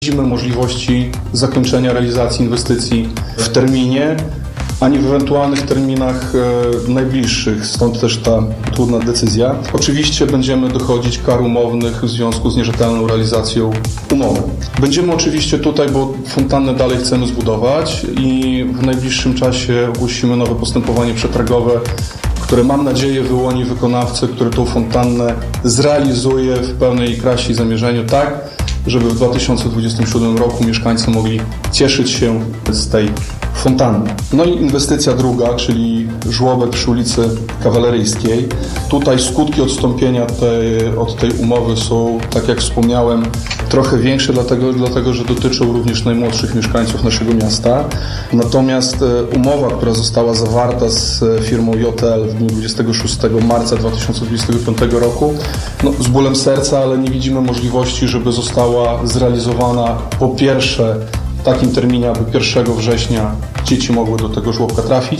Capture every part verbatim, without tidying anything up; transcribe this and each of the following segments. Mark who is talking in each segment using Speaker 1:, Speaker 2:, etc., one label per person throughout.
Speaker 1: Widzimy możliwości zakończenia realizacji inwestycji w terminie, ani w ewentualnych terminach e, najbliższych, stąd też ta trudna decyzja. Oczywiście będziemy dochodzić kar umownych w związku z nierzetelną realizacją umowy. Będziemy oczywiście tutaj, bo fontannę dalej chcemy zbudować i w najbliższym czasie ogłosimy nowe postępowanie przetargowe, które mam nadzieję wyłoni wykonawcę, który tą fontannę zrealizuje w pełnej krasie i zamierzeniu tak, żeby w dwa tysiące dwudziestym siódmym roku mieszkańcy mogli cieszyć się z tej fontanny. No i inwestycja druga, czyli żłobek przy ulicy Kawaleryjskiej. Tutaj skutki odstąpienia tej, od tej umowy są, tak jak wspomniałem, trochę większe, dlatego, dlatego że dotyczą również najmłodszych mieszkańców naszego miasta. Natomiast umowa, która została zawarta z firmą J T L w dniu dwudziestego szóstego marca dwa tysiące dwudziestego piątego roku, no, z bólem serca, ale nie widzimy możliwości, żeby została zrealizowana po pierwsze w takim terminie, aby pierwszego września dzieci mogły do tego żłobka trafić,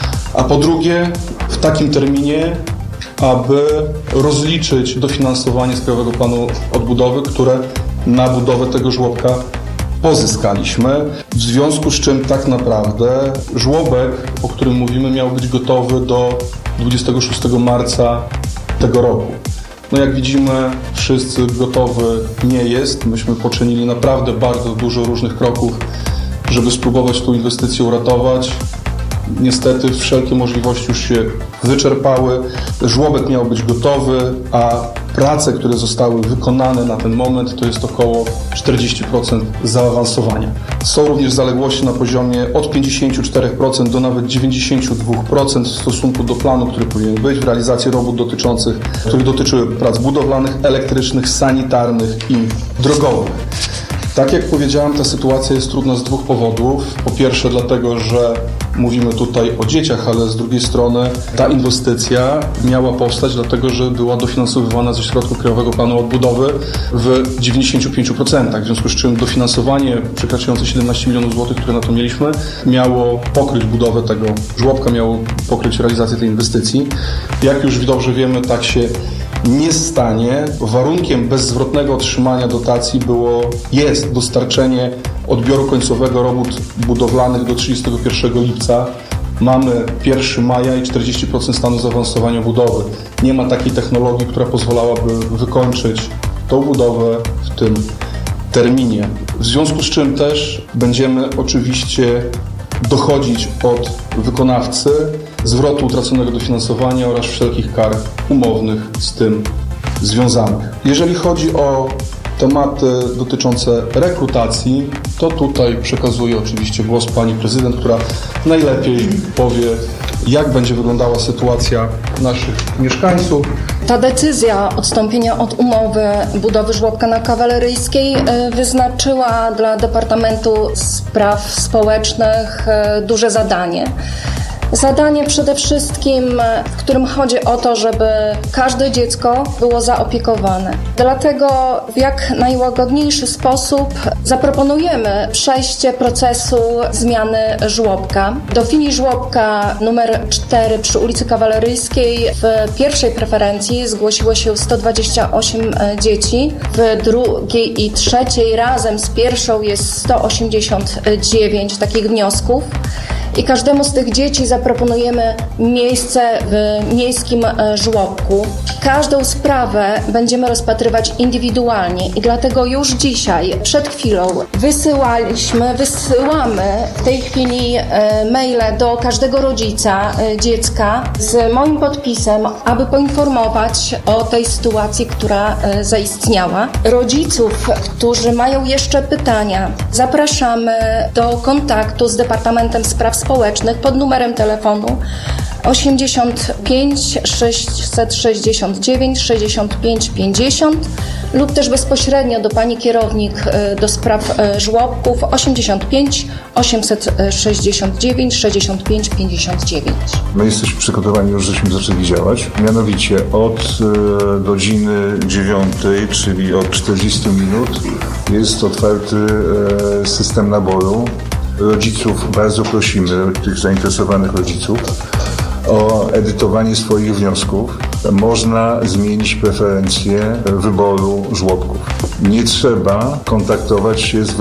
Speaker 1: a po drugie w takim terminie, aby rozliczyć dofinansowanie z Krajowego Planu Odbudowy, które na budowę tego żłobka pozyskaliśmy, w związku z czym tak naprawdę żłobek, o którym mówimy, miał być gotowy do dwudziestego szóstego marca tego roku. No jak widzimy, wszyscy gotowy nie jest. Myśmy poczynili naprawdę bardzo dużo różnych kroków, żeby spróbować tą inwestycję uratować. Niestety wszelkie możliwości już się wyczerpały. Żłobek miał być gotowy, a prace, które zostały wykonane na ten moment, to jest około czterdzieści procent zaawansowania. Są również zaległości na poziomie od pięćdziesiąt cztery procent do nawet dziewięćdziesiąt dwa procent w stosunku do planu, który powinien być w realizacji robót dotyczących, które dotyczyły prac budowlanych, elektrycznych, sanitarnych i drogowych. Tak jak powiedziałem, ta sytuacja jest trudna z dwóch powodów. Po pierwsze dlatego, że mówimy tutaj o dzieciach, ale z drugiej strony ta inwestycja miała powstać dlatego, że była dofinansowywana ze środków Krajowego Planu Odbudowy w dziewięćdziesięciu pięciu procentach, w związku z czym dofinansowanie przekraczające siedemnaście milionów złotych, które na to mieliśmy, miało pokryć budowę tego żłobka, miało pokryć realizację tej inwestycji. Jak już dobrze wiemy, tak się nie stanie. Warunkiem bezzwrotnego otrzymania dotacji było, jest dostarczenie odbioru końcowego robót budowlanych do trzydziestego pierwszego lipca. Mamy pierwszego maja i czterdzieści procent stanu zaawansowania budowy. Nie ma takiej technologii, która pozwalałaby wykończyć tą budowę w tym terminie. W związku z czym też będziemy oczywiście dochodzić od wykonawcy zwrotu utraconego dofinansowania oraz wszelkich kar umownych z tym związanych. Jeżeli chodzi o tematy dotyczące rekrutacji, to tutaj przekazuję oczywiście głos pani prezydent, która najlepiej powie, jak będzie wyglądała sytuacja naszych mieszkańców.
Speaker 2: Ta decyzja odstąpienia od umowy budowy żłobka na Kawaleryjskiej wyznaczyła dla Departamentu Spraw Społecznych duże zadanie. Zadanie przede wszystkim, w którym chodzi o to, żeby każde dziecko było zaopiekowane. Dlatego w jak najłagodniejszy sposób zaproponujemy przejście procesu zmiany żłobka. Do filii żłobka numer cztery przy ulicy Kawaleryjskiej w pierwszej preferencji zgłosiło się sto dwadzieścia osiem dzieci, w drugiej i trzeciej razem z pierwszą jest sto osiemdziesiąt dziewięć takich wniosków. I każdemu z tych dzieci zaproponujemy miejsce w miejskim żłobku. Każdą sprawę będziemy rozpatrywać indywidualnie i dlatego już dzisiaj, przed chwilą, wysyłaliśmy, wysyłamy w tej chwili maile do każdego rodzica dziecka z moim podpisem, aby poinformować o tej sytuacji, która zaistniała. Rodziców, którzy mają jeszcze pytania, zapraszamy do kontaktu z Departamentem Spraw Społecznych pod numerem telefonu osiemdziesiąt pięć sześćset sześćdziesiąt dziewięć sześćdziesiąt pięć pięćdziesiąt lub też bezpośrednio do pani kierownik do spraw żłobków osiemdziesiąt pięć osiemset sześćdziesiąt dziewięć sześćdziesiąt pięć pięćdziesiąt dziewięć.
Speaker 3: My jesteśmy przygotowani, już żeśmy zaczęli działać. Mianowicie od e, godziny dziewiątej, czyli od czterdziestu minut jest otwarty e, system naboru. Rodziców bardzo prosimy, tych zainteresowanych rodziców, o edytowanie swoich wniosków. Można zmienić preferencje wyboru żłobków. Nie trzeba kontaktować się z